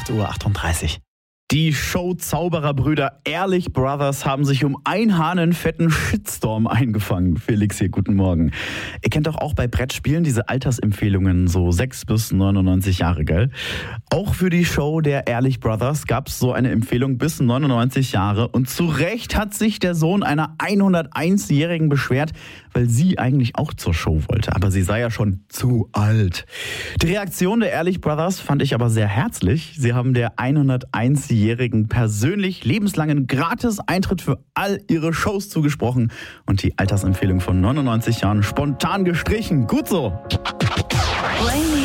8:38 Uhr. Die Show-Zaubererbrüder Ehrlich Brothers haben sich um ein Haar einen fetten Shitstorm eingefangen. Felix hier, guten Morgen. Ihr kennt doch auch bei Brettspielen diese Altersempfehlungen, so 6 bis 99 Jahre, gell? Auch für die Show der Ehrlich Brothers gab es so eine Empfehlung bis 99 Jahre. Und zu Recht hat sich der Sohn einer 101-Jährigen beschwert, weil sie eigentlich auch zur Show wollte. Aber sie sei ja schon zu alt. Die Reaktion der Ehrlich Brothers fand ich aber sehr herzlich. Sie haben der 101-Jährigen persönlich lebenslangen Gratis-Eintritt für all ihre Shows zugesprochen und die Altersempfehlung von 99 Jahren spontan gestrichen. Gut so.